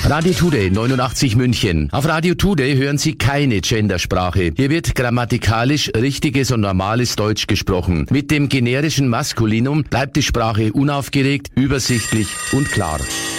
Radio Today 89 München. Auf Radio Today hören Sie keine Gendersprache. Hier wird grammatikalisch richtiges und normales Deutsch gesprochen. Mit dem generischen Maskulinum bleibt die Sprache unaufgeregt, übersichtlich und klar.